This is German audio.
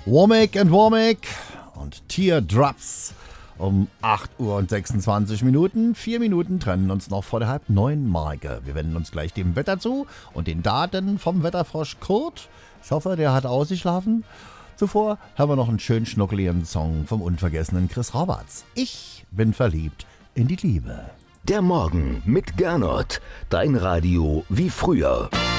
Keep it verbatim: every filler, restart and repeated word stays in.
Womack and Womack und Teardrops um acht Uhr und sechsundzwanzig Minuten. Vier Minuten trennen uns noch vor der halb neun Marke. Wir wenden uns gleich dem Wetter zu und den Daten vom Wetterfrosch Kurt. Ich hoffe, der hat ausgeschlafen. Zuvor haben wir noch einen schönen schnuckeligen Song vom unvergessenen Chris Roberts. Ich bin verliebt in die Liebe. Der Morgen mit Gernot. Dein Radio wie früher.